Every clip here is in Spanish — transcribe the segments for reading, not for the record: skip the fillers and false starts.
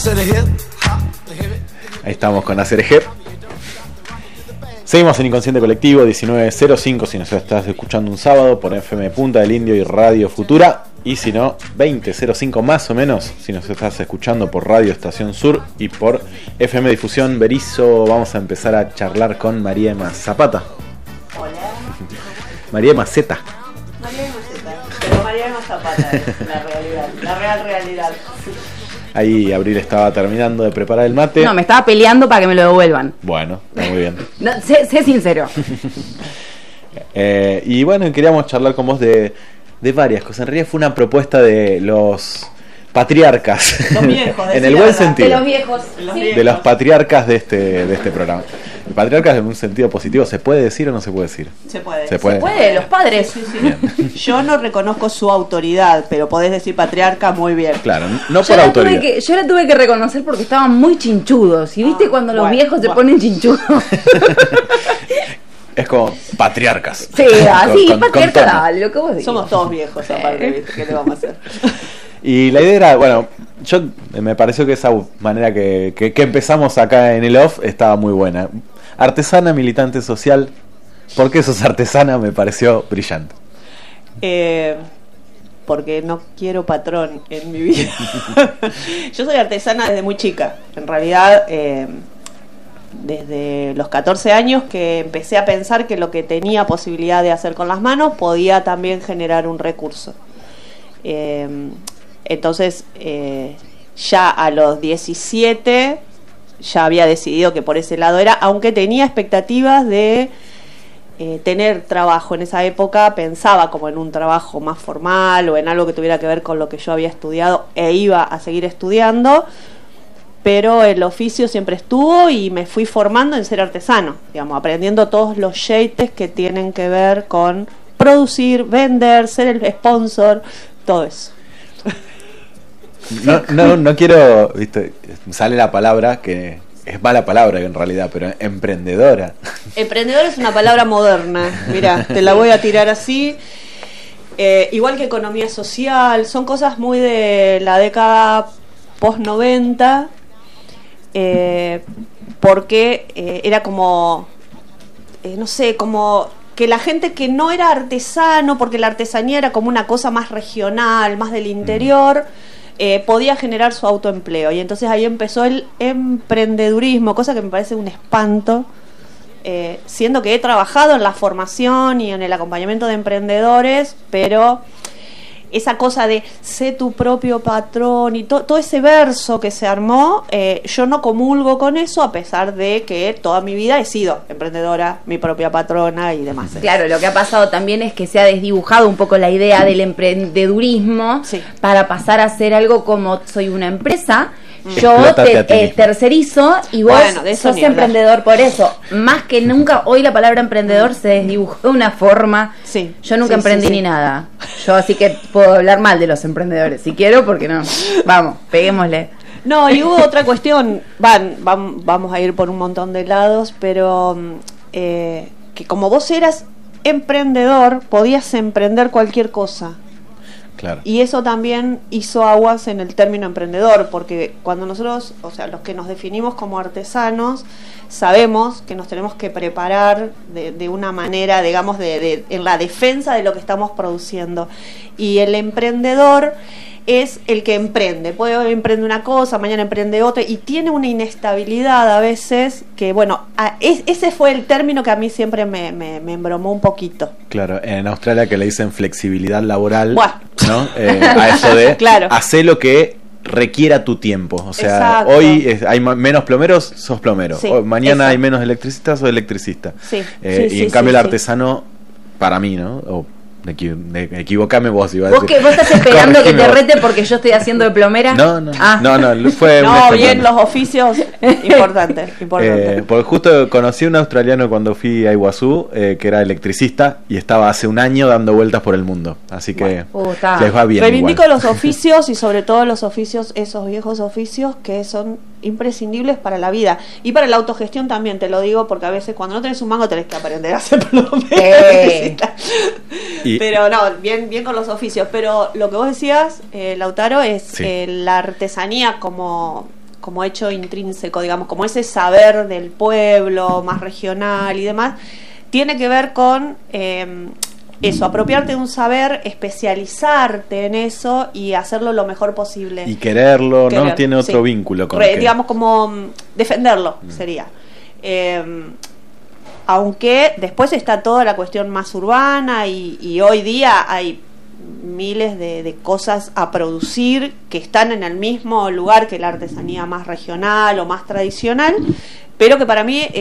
Ahí estamos con ACRG. Seguimos en Inconsciente Colectivo 1905 si nos estás escuchando un sábado por FM Punta del Indio y Radio Futura, y si no 2005 más o menos si nos estás escuchando por Radio Estación Sur y por FM Difusión Berizo. Vamos a empezar a charlar con María Emma Zapata. Hola. María Emma Zeta. María Emma Zeta, pero María Emma Zapata es la realidad, la real realidad. Ahí Abril estaba terminando de preparar el mate. No, me estaba peleando para que me lo devuelvan. Bueno, está muy bien. No, sé sincero. Y bueno, queríamos charlar con vos de varias cosas. En realidad fue una propuesta de los patriarcas. Los viejos, en el buen sentido. De los viejos. De los patriarcas de este programa. Patriarcas en un sentido positivo, ¿se puede decir o no se puede decir? Se puede. Se puede, los padres. Sí. Yo no reconozco su autoridad, pero podés decir patriarca muy bien. Claro, no por autoridad. Yo la tuve que reconocer porque estaban muy chinchudos. ¿Y viste cuando los viejos se ponen chinchudos? Es como patriarcas. Sí, así, patriarcal, lo que vos digas. Somos todos viejos, aparte, ¿viste? ¿Qué le vamos a hacer? Y la idea era, bueno, yo me pareció que esa manera que empezamos acá en el off estaba muy buena. Artesana, militante social. ¿Por qué sos artesana? Me pareció brillante. Porque no quiero patrón en mi vida. Yo soy artesana desde muy chica. En realidad, desde los 14 años que empecé a pensar que lo que tenía posibilidad de hacer con las manos podía también generar un recurso. Entonces, ya a los 17 ya había decidido que por ese lado era, aunque tenía expectativas de tener trabajo en esa época, pensaba como en un trabajo más formal o en algo que tuviera que ver con lo que yo había estudiado e iba a seguir estudiando, pero el oficio siempre estuvo y me fui formando en ser artesano, digamos, aprendiendo todos los jeites que tienen que ver con producir, vender, ser el sponsor, todo eso. No quiero, viste, sale la palabra que es mala palabra en realidad, pero emprendedora. Emprendedor es una palabra moderna, mira, te la voy a tirar así. Igual que economía social, son cosas muy de la década post-90, porque era como, no sé, como que la gente que no era artesano, porque la artesanía era como una cosa más regional, más del interior, podía generar su autoempleo. Y entonces ahí empezó el emprendedurismo, cosa que me parece un espanto, siendo que he trabajado en la formación y en el acompañamiento de emprendedores, pero esa cosa de sé tu propio patrón y todo ese verso que se armó, yo no comulgo con eso, a pesar de que toda mi vida he sido emprendedora, mi propia patrona y demás. Claro, lo que ha pasado también es que se ha desdibujado un poco la idea del emprendedurismo, sí, para pasar a ser algo como soy una empresa, yo te tercerizo y vos sos emprendedor por eso. Más que nunca, hoy la palabra emprendedor se desdibujó de una forma. Sí, yo nunca emprendí ni nada. Yo así que puedo hablar mal de los emprendedores si quiero, porque no. Vamos, peguémosle. No, y hubo otra cuestión. Vamos a ir por un montón de lados, pero que como vos eras emprendedor, podías emprender cualquier cosa. Claro. Y eso también hizo aguas en el término emprendedor, porque cuando nosotros, o sea, los que nos definimos como artesanos, sabemos que nos tenemos que preparar de una manera, digamos, en la defensa de lo que estamos produciendo. Y el emprendedor es el que emprende. Puede emprender una cosa, mañana emprende otra, y tiene una inestabilidad a veces que, bueno, ese fue el término que a mí siempre me embromó un poquito. Claro, en Australia que le dicen flexibilidad laboral, bueno, ¿no? A eso de claro, hacer lo que requiera tu tiempo. O sea, exacto, hoy hay menos plomeros, sos plomero. Sí, mañana hay menos electricistas, sos electricista. Sí, y en cambio el artesano, para mí, ¿no? O equivocame vos, iba a decir. ¿Vos estás esperando que te rete porque yo estoy haciendo de plomera? No, fue no, bien, los oficios importantes. Porque justo conocí a un australiano cuando fui a Iguazú, que era electricista y estaba hace un año dando vueltas por el mundo, así que les va bien. Reivindico los oficios y sobre todo los oficios, esos viejos oficios que son imprescindibles para la vida y para la autogestión también, te lo digo, porque a veces cuando no tenés un mango tenés que aprender a hacer plomero. Pero no, bien con los oficios. Pero lo que vos decías, Lautaro, es la artesanía como como hecho intrínseco, digamos, como ese saber del pueblo, más regional y demás, tiene que ver con eso, apropiarte de un saber, especializarte en eso y hacerlo lo mejor posible. Y quererlo, ¿no? Tiene otro vínculo con digamos, como defenderlo sería. Aunque después está toda la cuestión más urbana y hoy día hay miles de cosas a producir que están en el mismo lugar que la artesanía más regional o más tradicional, pero que para mí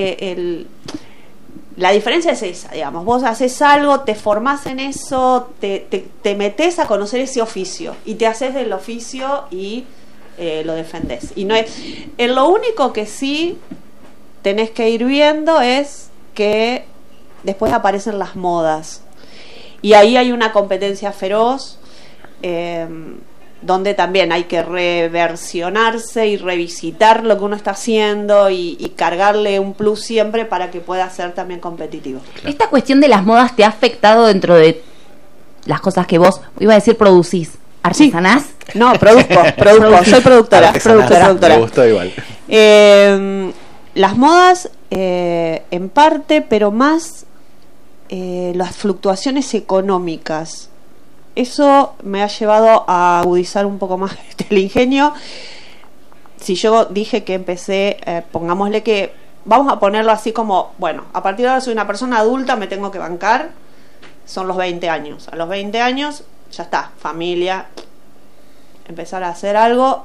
la diferencia es esa, digamos, vos haces algo, te formás en eso, te metés a conocer ese oficio y te haces del oficio y lo defendés. Y no es, lo único que sí tenés que ir viendo es que después aparecen las modas y ahí hay una competencia feroz donde también hay que reversionarse y revisitar lo que uno está haciendo y cargarle un plus siempre para que pueda ser también competitivo. ¿Esta cuestión de las modas te ha afectado dentro de las cosas que vos, iba a decir, producís? ¿Artesanás? Sí. No, produzco, soy productora. Me gustó igual. Las modas, en parte, pero más las fluctuaciones económicas. Eso me ha llevado a agudizar un poco más el ingenio. Si yo dije que empecé, pongámosle que, vamos a ponerlo así como, bueno, a partir de ahora soy una persona adulta, me tengo que bancar, son los 20 años. A los 20 años, ya está, familia, empezar a hacer algo,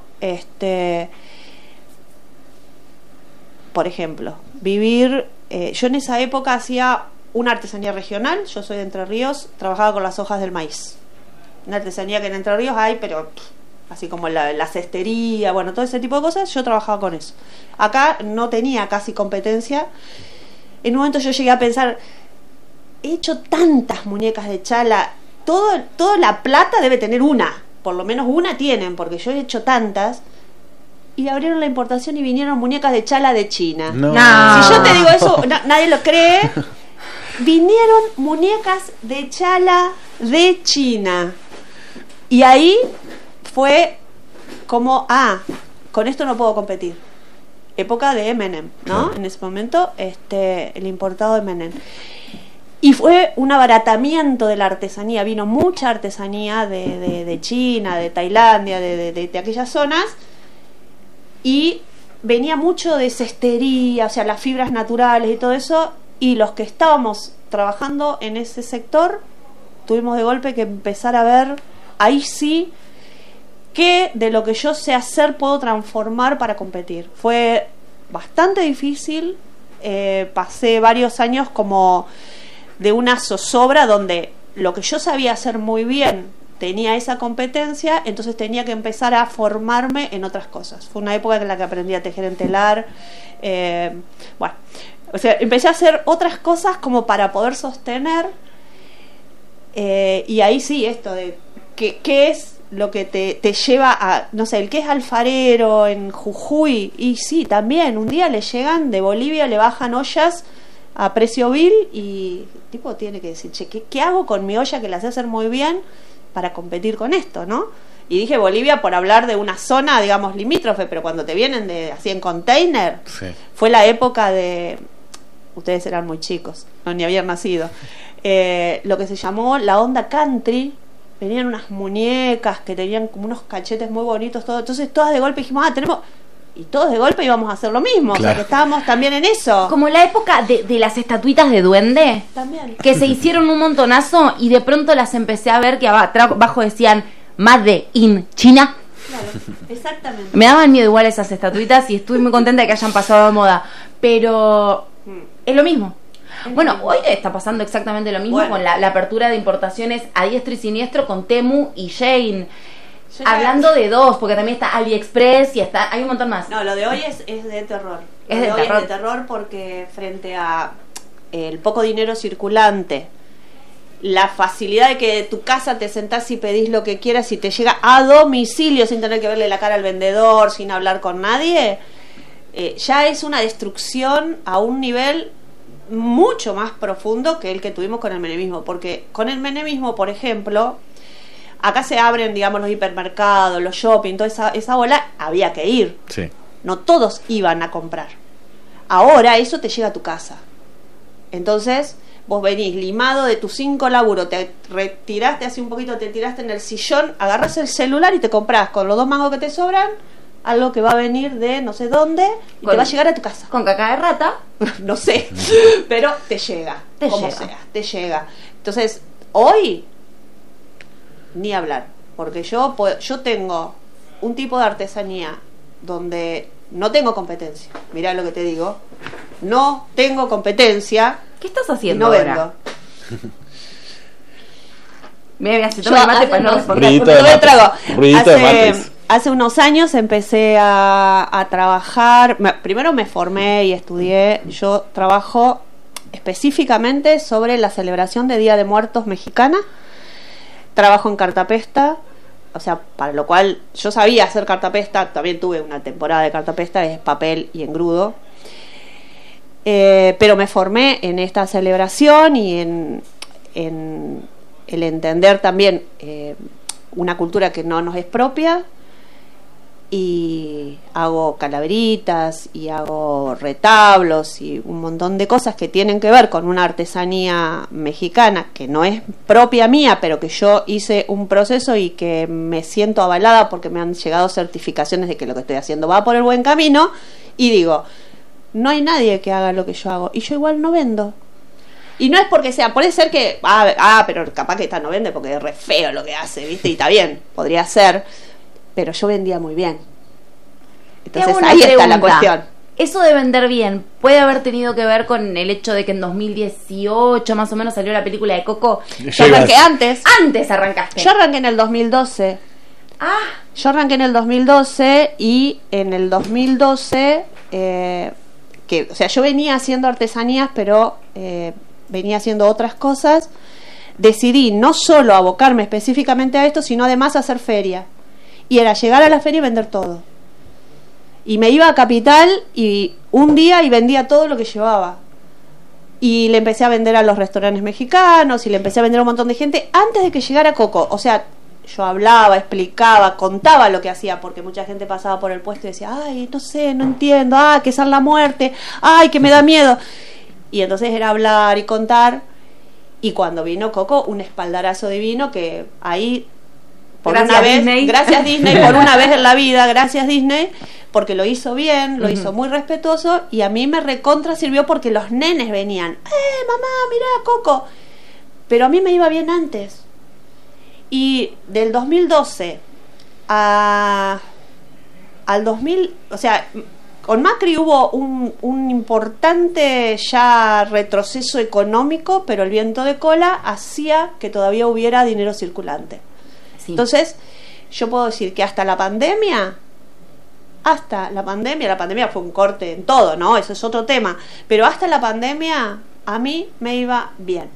por ejemplo, vivir, yo en esa época hacía una artesanía regional, yo soy de Entre Ríos, trabajaba con las hojas del maíz. Una artesanía que en Entre Ríos hay, pero así como la cestería, bueno, todo ese tipo de cosas, yo trabajaba con eso. Acá no tenía casi competencia. En un momento yo llegué a pensar, he hecho tantas muñecas de chala, toda la plata debe tener una, por lo menos una tienen, porque yo he hecho tantas. Y abrieron la importación y vinieron muñecas de chala de China. No. Si yo te digo eso, nadie lo cree. Vinieron muñecas de chala de China. Y ahí fue como, con esto no puedo competir. Época de Menem, ¿no? En ese momento, el importado de Menem. Y fue un abaratamiento de la artesanía. Vino mucha artesanía de China, de Tailandia, de aquellas zonas. Y venía mucho de cestería, o sea, las fibras naturales y todo eso. Y los que estábamos trabajando en ese sector, tuvimos de golpe que empezar a ver, ahí sí, qué de lo que yo sé hacer puedo transformar para competir. Fue bastante difícil. Pasé varios años como de una zozobra donde lo que yo sabía hacer muy bien tenía esa competencia, entonces tenía que empezar a formarme en otras cosas. Fue una época en la que aprendí a tejer en telar. Bueno, o sea, empecé a hacer otras cosas como para poder sostener. Y ahí sí, esto de qué es lo que te lleva a, no sé, el que es alfarero en Jujuy, y sí, también un día le llegan de Bolivia, le bajan ollas a precio vil y el tipo tiene que decir, che, ¿qué hago con mi olla que la sé hacer muy bien para competir con esto, ¿no? Y dije Bolivia por hablar de una zona, digamos, limítrofe, pero cuando te vienen así en container, sí. Fue la época de, ustedes eran muy chicos, no ni habían nacido, lo que se llamó la onda country. Venían unas muñecas que tenían como unos cachetes muy bonitos, todo. Entonces todas de golpe dijimos, tenemos... Y todos de golpe íbamos a hacer lo mismo, claro. O sea que estábamos también en eso. Como la época de las estatuitas de duende. También. Que se hicieron un montonazo y de pronto las empecé a ver que abajo decían Made in China. Claro, exactamente. Me daban miedo igual esas estatuitas y estuve muy contenta de que hayan pasado de moda. Pero es lo mismo. Bueno, hoy está pasando exactamente lo mismo con la apertura de importaciones a diestro y siniestro con Temu y Shein. Hablando de dos, porque también está AliExpress y hay un montón más. No, lo de hoy es de terror. Es de terror porque frente a el poco dinero circulante, la facilidad de que de tu casa te sentás y pedís lo que quieras y te llega a domicilio sin tener que verle la cara al vendedor, sin hablar con nadie, ya es una destrucción a un nivel mucho más profundo que el que tuvimos con el menemismo. Porque con el menemismo, por ejemplo, acá se abren, digamos, los hipermercados, los shopping, toda esa bola, había que ir. Sí. no todos iban a comprar. Ahora eso te llega a tu casa. Entonces vos venís limado de tus 5 laburos, te retiraste hace un poquito, te tiraste en el sillón, agarras el celular y te comprás con los 2 mangos que te sobran algo que va a venir de no sé dónde y te va a llegar a tu casa. Con caca de rata. No sé, pero te llega. Sea, te llega. Entonces, hoy, ni hablar. Porque yo tengo un tipo de artesanía donde no tengo competencia. Mirá lo que te digo. No tengo competencia. ¿Qué estás haciendo ahora? No vendo. Mira, se toma el mate para no responder. Ruidito de mates. Hace unos años empecé a trabajar. Primero me formé y estudié. Yo trabajo específicamente sobre la celebración de Día de Muertos mexicana. Trabajo en cartapesta, o sea, para lo cual yo sabía hacer cartapesta. También tuve una temporada de cartapesta, es papel y engrudo. Pero me formé en esta celebración y en el entender también una cultura que no nos es propia. Y hago calaveritas y hago retablos y un montón de cosas que tienen que ver con una artesanía mexicana que no es propia mía, pero que yo hice un proceso y que me siento avalada porque me han llegado certificaciones de que lo que estoy haciendo va por el buen camino. Y digo, no hay nadie que haga lo que yo hago y yo igual no vendo. Y no es porque sea, puede ser que pero capaz que esta no vende porque es re feo lo que hace, ¿viste? Y está bien, podría ser, pero yo vendía muy bien. Entonces ahí está la cuestión. Eso de vender bien puede haber tenido que ver con el hecho de que en 2018 más o menos salió la película de Coco. Yo arranqué antes. Antes arrancaste. Yo arranqué en el 2012. Yo arranqué en el 2012 y en el 2012 o sea, yo venía haciendo artesanías, pero venía haciendo otras cosas. Decidí no solo abocarme específicamente a esto, sino además hacer feria. Y era llegar a la feria y vender todo. Y me iba a Capital y un día y vendía todo lo que llevaba. Y le empecé a vender a los restaurantes mexicanos y le empecé a vender a un montón de gente antes de que llegara Coco. O sea, yo hablaba, explicaba, contaba lo que hacía, porque mucha gente pasaba por el puesto y decía, ay, no sé, no entiendo, que es la muerte, ay, que me da miedo. Y entonces era hablar y contar. Y cuando vino Coco, un espaldarazo divino que ahí... Gracias Disney, por una vez en la vida, gracias Disney, porque lo hizo bien, lo hizo muy respetuoso y a mí me recontra sirvió porque los nenes venían, mamá, mirá Coco, pero a mí me iba bien antes. Y del 2012 al 2000, o sea, con Macri hubo un importante ya retroceso económico, pero el viento de cola hacía que todavía hubiera dinero circulante. Sí. Entonces, yo puedo decir que hasta la pandemia fue un corte en todo, ¿no? Eso es otro tema. Pero hasta la pandemia, a mí me iba bien.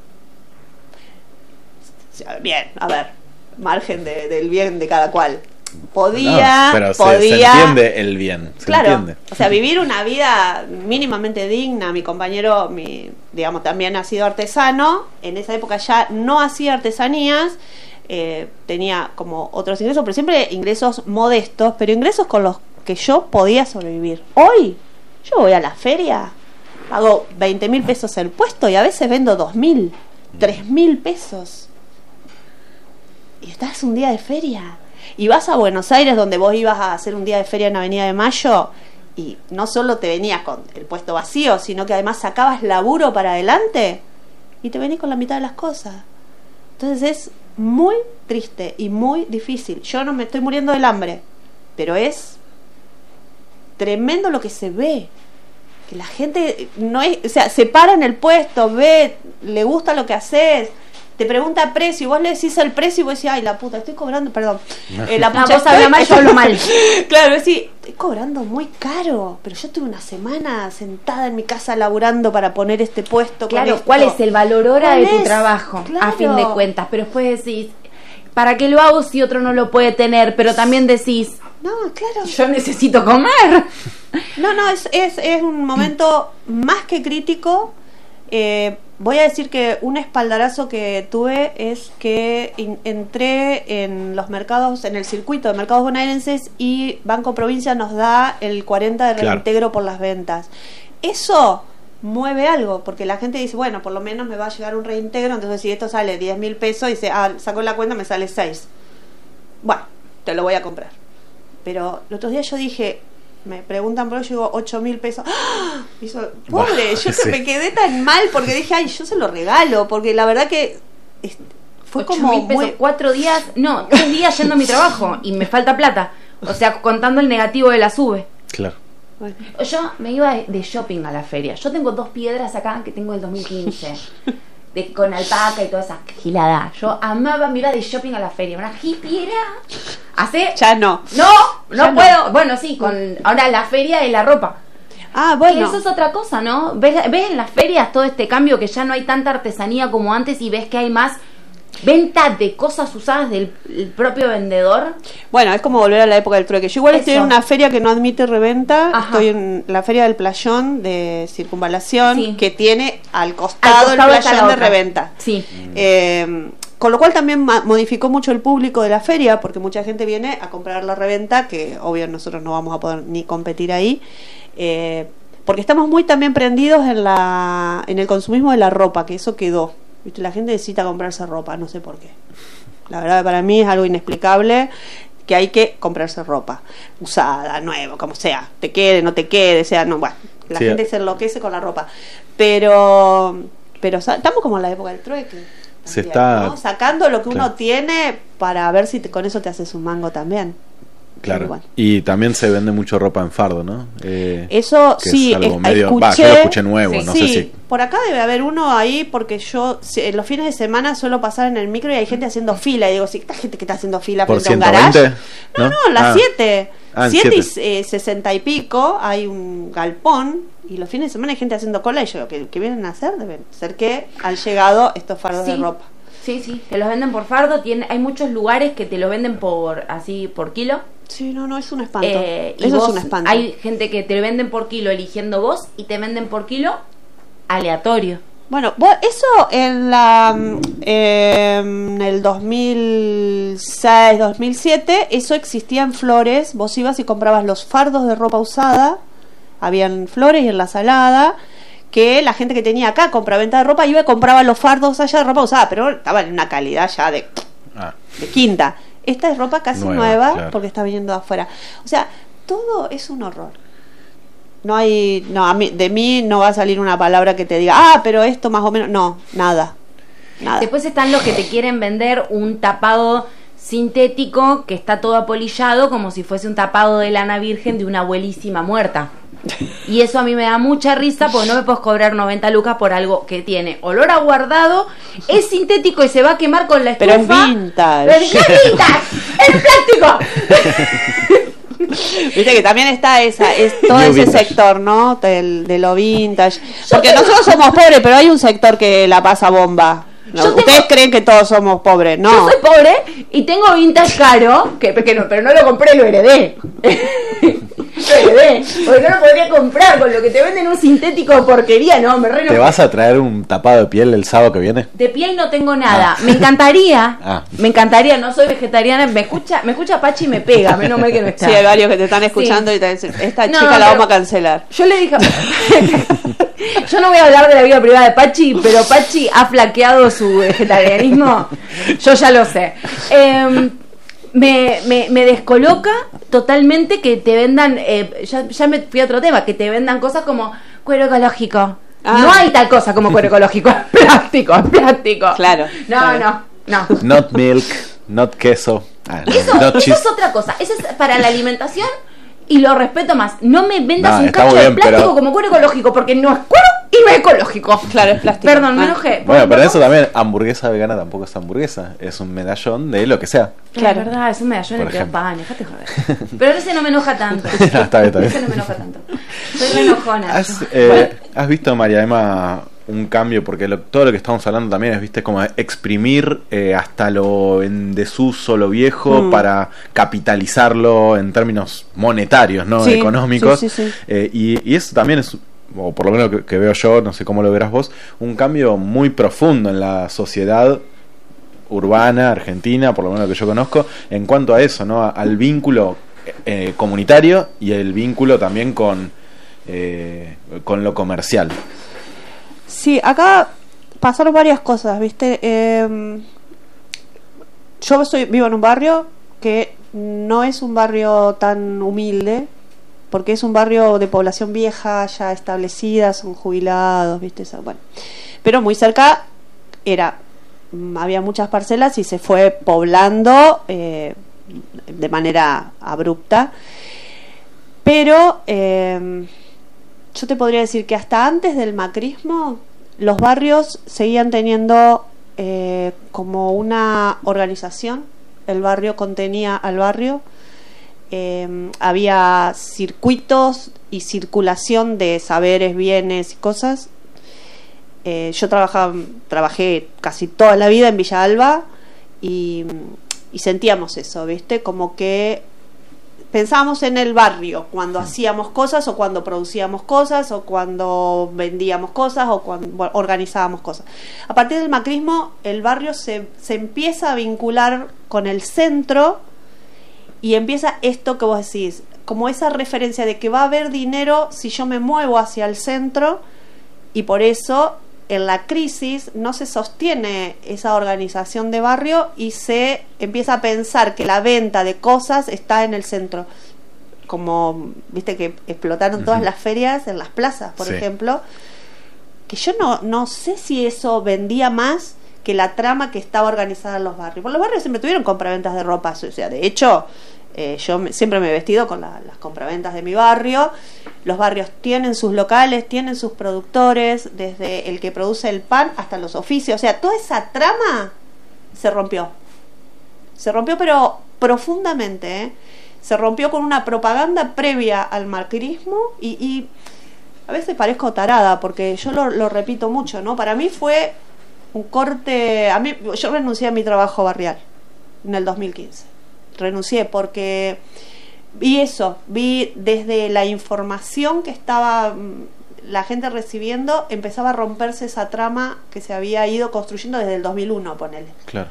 Bien, a ver, margen del bien de cada cual. Podía... se entiende el bien. Claro, entiende. O sea, vivir una vida mínimamente digna. Mi compañero, digamos, también ha sido artesano. En esa época ya no hacía artesanías. Tenía como otros ingresos, pero siempre ingresos modestos, pero ingresos con los que yo podía sobrevivir. Hoy yo voy a la feria, pago 20.000 pesos el puesto y a veces vendo 2.000, 3.000 pesos y estás un día de feria y vas a Buenos Aires, donde vos ibas a hacer un día de feria en Avenida de Mayo, y no solo te venías con el puesto vacío, sino que además sacabas laburo para adelante y te venís con la mitad de las cosas. Entonces es muy triste y muy difícil. Yo no me estoy muriendo del hambre, pero es tremendo lo que se ve, que la gente no es, o sea, se para en el puesto, ve, le gusta lo que haces, te pregunta precio y vos le decís el precio y vos decís, ay, la puta, estoy cobrando, perdón, la puta, vos hablas mal, yo hablo mal. Claro, sí, estoy cobrando muy caro, pero yo estuve una semana sentada en mi casa laburando para poner este puesto. Claro, ¿cuál es el valor hora de tu trabajo? Claro. A fin de cuentas, pero después decís, ¿para qué lo hago si otro no lo puede tener? Pero también decís, no, claro, yo necesito comer. No, es un momento más que crítico, Voy a decir que un espaldarazo que tuve es que entré en los mercados, en el circuito de mercados bonaerenses, y Banco Provincia nos da el 40% de reintegro por las ventas. Eso mueve algo, porque la gente dice, bueno, por lo menos me va a llegar un reintegro, entonces si esto sale 10.000 pesos, dice, saco la cuenta, me sale 6. Bueno, te lo voy a comprar. Pero el otro día yo dije, me preguntan por eso, yo digo 8.000 pesos. ¡Ah! Pobre, yo me quedé tan mal porque dije, ay, yo se lo regalo, porque la verdad que fue como 8.000 pesos, 4 días, no, 3 días yendo a mi trabajo y me falta plata. O sea, contando el negativo de la SUBE. Claro. Bueno. Yo me iba de shopping a la feria. Yo tengo 2 piedras acá que tengo del 2015. Con alpaca y toda esa gilada. Yo amaba, me iba de shopping a la feria. Una hippie era. Ya no. No puedo. Bueno, sí, ahora la feria de la ropa. Bueno. Que eso es otra cosa, ¿no? Ves en las ferias todo este cambio, que ya no hay tanta artesanía como antes, y ves que hay más venta de cosas usadas del propio vendedor. Bueno, es como volver a la época del trueque. Yo igual estoy en una feria que no admite reventa. Ajá. Estoy en la feria del Playón de Circunvalación, que tiene al costado el playón de reventa. Sí. Con lo cual también modificó mucho el público de la feria, porque mucha gente viene a comprar la reventa, que obvio nosotros no vamos a poder ni competir ahí, porque estamos muy también prendidos en el consumismo de la ropa, que eso quedó. ¿Viste? La gente necesita comprarse ropa, no sé por qué. La verdad, para mí es algo inexplicable que hay que comprarse ropa usada, nueva, como sea, te quede, no te quede, sea, no, bueno, la gente se enloquece con la ropa. Pero estamos como en la época del trueque. Se está, ¿no? Sacando lo que uno tiene para ver si con eso te haces un mango también. Claro, bueno. Y también se vende mucho ropa en fardo, ¿no? Eso sí, es algo medio, yo lo escuché nuevo, no sé si... Por acá debe haber uno ahí, porque yo los fines de semana suelo pasar en el micro y hay gente haciendo fila, y digo, ¿sí, esta gente que está haciendo fila por frente a un garage? No, las 7. 7 y 60 y pico, hay un galpón, y los fines de semana hay gente haciendo cola, y yo, ¿qué vienen a hacer? Deben ser que han llegado estos fardos de ropa. Sí, te los venden por fardo, hay muchos lugares que te lo venden por kilo. Sí, no, es un espanto. Eso es un espanto. Hay gente que te lo venden por kilo eligiendo vos, y te venden por kilo aleatorio. Bueno, eso en el 2006, 2007, eso existía en Flores. Vos ibas y comprabas los fardos de ropa usada, habían Flores y en La Salada, que la gente que tenía acá compraventa de ropa iba y compraba los fardos allá de ropa usada, pero estaban en una calidad ya de quinta. Esta es ropa casi nueva claro. Porque está viniendo de afuera. O sea, todo es un horror. De mí no va a salir una palabra que te diga, pero esto más o menos, no, nada. Después están los que te quieren vender un tapado sintético que está todo apolillado como si fuese un tapado de lana virgen de una abuelísima muerta. Y eso a mí me da mucha risa, porque no me puedes cobrar 90 lucas por algo que tiene olor a guardado, es sintético y se va a quemar con la estufa. Pero es vintage. ¡Es vintage! ¡Es plástico! Viste que también está todo ese vintage. Sector, ¿no? De lo vintage. Porque nosotros somos pobres, pero hay un sector que la pasa bomba. Ustedes creen que todos somos pobres, ¿no? Yo soy pobre y tengo vintage caro, pero no lo compré, lo heredé. Porque no lo podría comprar con lo que te venden un sintético de porquería, no, me ¿Te vas a traer un tapado de piel el sábado que viene? De piel no tengo nada. Me encantaría, no soy vegetariana, me escucha Pachi y me pega, menos mal que no está. Sí, hay varios que te están escuchando y te dicen, esta chica la vamos a cancelar. Yo le dije, yo no voy a hablar de la vida privada de Pachi, pero Pachi ha flaqueado su vegetarianismo, yo ya lo sé. Me descoloca totalmente que te vendan, ya me fui a otro tema, que te vendan cosas como cuero ecológico. No hay tal cosa como cuero ecológico, es plástico. Claro. No. Not milk, not queso. Eso es otra cosa, eso es para la alimentación y lo respeto más. No me vendas un cacho de plástico como cuero ecológico, porque no es cuero y no es ecológico. Claro, es plástico. Perdón, me enojé. Bueno, pero eso también, hamburguesa vegana tampoco es hamburguesa, es un medallón de lo que sea. Claro, es verdad, es un medallón de pan, déjate joder. Pero ese no me enoja tanto. Está bien. Ese no me enoja tanto. Soy re enojona. ¿Has visto, María Emma, un cambio? Porque todo lo que estamos hablando también es, viste, como exprimir hasta lo en desuso, lo viejo, para capitalizarlo en términos monetarios, ¿no? Sí, económicos. sí. Y eso también es o por lo menos que veo yo, no sé cómo lo verás vos, un cambio muy profundo en la sociedad urbana argentina, por lo menos que yo conozco, en cuanto a eso, ¿no? Al vínculo comunitario y el vínculo también con lo comercial. Sí, acá pasaron varias cosas, ¿viste? Yo vivo en un barrio que no es un barrio tan humilde, porque es un barrio de población vieja, ya establecida, son jubilados, ¿viste? Bueno, pero muy cerca había muchas parcelas y se fue poblando de manera abrupta. Pero yo te podría decir que hasta antes del macrismo los barrios seguían teniendo como una organización. El barrio contenía al barrio. Había circuitos y circulación de saberes, bienes y cosas. Yo trabajé casi toda la vida en Villa Alba y sentíamos eso, ¿viste? Como que pensábamos en el barrio cuando hacíamos cosas o cuando producíamos cosas o cuando vendíamos cosas o cuando organizábamos cosas. A partir del macrismo el barrio se empieza a vincular con el centro y empieza esto que vos decís, como esa referencia de que va a haber dinero si yo me muevo hacia el centro, y por eso en la crisis no se sostiene esa organización de barrio y se empieza a pensar que la venta de cosas está en el centro. Como, viste que explotaron todas las ferias en las plazas, por ejemplo, que yo no sé si eso vendía más que la trama que estaba organizada en los barrios. Porque los barrios siempre tuvieron compraventas de ropa, o sea, de hecho yo siempre me he vestido con las compraventas de mi barrio. Los barrios tienen sus locales, tienen sus productores, desde el que produce el pan hasta los oficios. O sea, toda esa trama se rompió. Se rompió, pero profundamente, ¿eh? Se rompió con una propaganda previa al macrismo y a veces parezco tarada, porque yo lo repito mucho, ¿no? Para mí fue un corte. Yo renuncié a mi trabajo barrial en el 2015. Renuncié porque vi desde la información que estaba la gente recibiendo, empezaba a romperse esa trama que se había ido construyendo desde el 2001, ponele. Claro.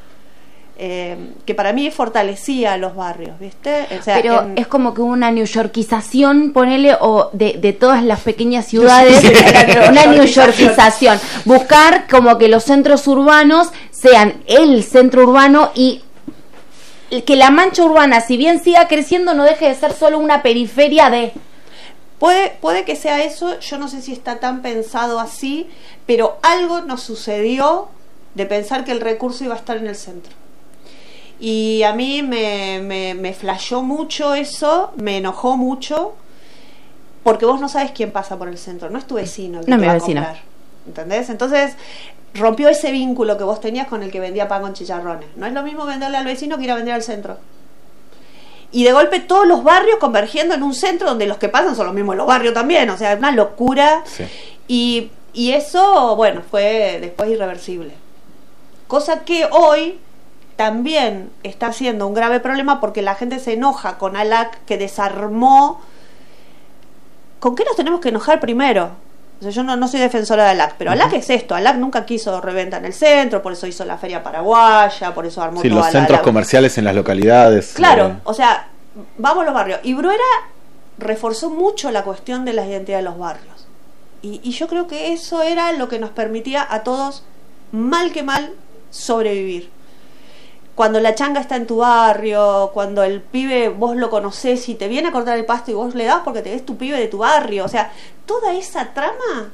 Que para mí fortalecía a los barrios, ¿viste? O sea, pero es como que una newyorkización, ponele, o de todas las pequeñas ciudades, una newyorkización. Buscar como que los centros urbanos sean el centro urbano y que la mancha urbana, si bien siga creciendo, no deje de ser solo una periferia de... Puede que sea eso, yo no sé si está tan pensado así, pero algo nos sucedió de pensar que el recurso iba a estar en el centro. Y a mí me flashó mucho eso, me enojó mucho, porque vos no sabes quién pasa por el centro, no es tu vecino el que te va a comprar, ¿entendés? Entonces rompió ese vínculo que vos tenías con el que vendía pan con chicharrones. No es lo mismo venderle al vecino que ir a vender al centro. Y de golpe todos los barrios convergiendo en un centro donde los que pasan son los mismos los barrios también, o sea, una locura. Sí. Y eso, bueno, fue después irreversible. Cosa que hoy también está siendo un grave problema porque la gente se enoja con ALAC, que desarmó. ¿Con qué nos tenemos que enojar primero? O sea, yo no soy defensora de ALAC, pero ALAC es esto. ALAC nunca quiso reventa en el centro, por eso hizo la feria paraguaya, por eso armó toda los centros comerciales en las localidades. Claro, o sea, vamos a los barrios. Y Bruera reforzó mucho la cuestión de la identidad de los barrios. Y yo creo que eso era lo que nos permitía a todos, mal que mal, sobrevivir. Cuando la changa está en tu barrio, cuando el pibe vos lo conocés y te viene a cortar el pasto y vos le das porque te ves tu pibe de tu barrio, o sea, toda esa trama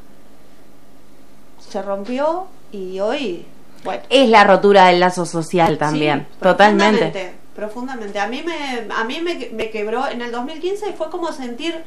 se rompió y hoy, bueno, es la rotura del lazo social también. Sí, totalmente. Profundamente. A mí me quebró en el 2015 y fue como sentir,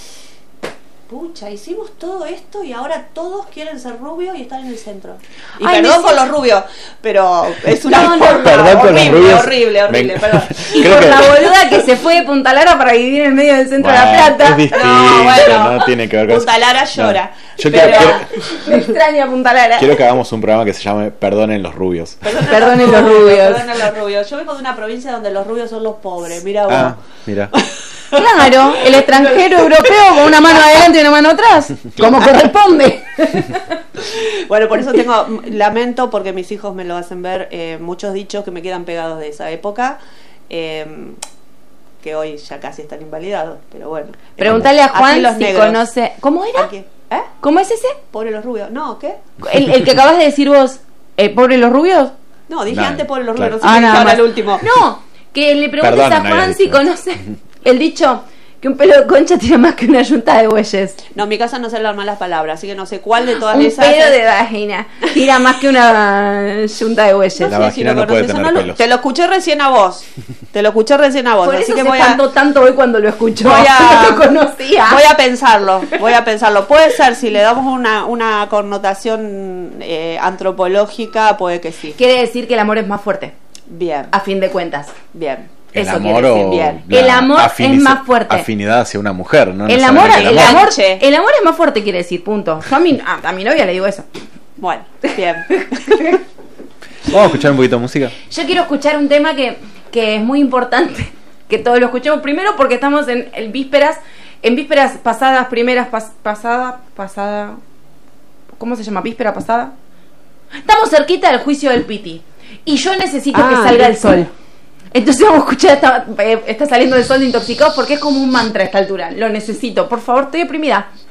pucha, hicimos todo esto y ahora todos quieren ser rubios y estar en el centro. Y perdón por los rubios, pero es una horrible, perdón. Y por la boluda que se fue de Punta Lara para vivir en el medio del centro de La Plata. Es distinto, no tiene que ver con Punta Lara llora. Yo me extraña Punta Lara. Quiero que hagamos un programa que se llame Perdonen los rubios. Perdonen los rubios. Yo vengo de una provincia donde los rubios son los pobres, mira vos. Mira. Claro, el extranjero europeo con una mano adelante y una mano atrás, como corresponde. Bueno, por eso lamento porque mis hijos me lo hacen ver, muchos dichos que me quedan pegados de esa época, que hoy ya casi están invalidados, pero bueno. Pregúntale a Juan si conoce... ¿Cómo era? ¿Cómo es ese? Pobre los rubios. No, ¿qué? El que acabas de decir vos, ¿pobre los rubios? No, dije antes pobre los rubios, no sé nada más el último. No, que le preguntes a Juan si conoce el dicho que un pelo de concha tira más que una yunta de bueyes. No, en mi casa no se hablan malas palabras, así que no sé cuál de todas un esas. Un pelo de vagina tira más que una yunta de bueyes. No, la vagina no puede tener pelos. Te lo escuché recién a vos. Por así eso que se espantó tanto hoy cuando lo escuchó. No lo conocía. Voy a pensarlo. Puede ser, si le damos una connotación antropológica, puede que sí. Quiere decir que el amor es más fuerte. Bien. A fin de cuentas. Bien. El amor o bien. El amor es más fuerte. Afinidad hacia una mujer, ¿no? El amor es más fuerte, quiere decir, punto. Yo a mi novia le digo eso. Bueno, bien. Vamos a escuchar un poquito de música. Yo quiero escuchar un tema que es muy importante que todos lo escuchemos. Primero porque estamos en vísperas pasadas, pasada. ¿Cómo se llama? Víspera pasada. Estamos cerquita del juicio del Piti. Y yo necesito que salga el sol. Entonces vamos a escuchar está saliendo el sol de Intoxicados porque es como un mantra a esta altura. Lo necesito, por favor, estoy deprimida.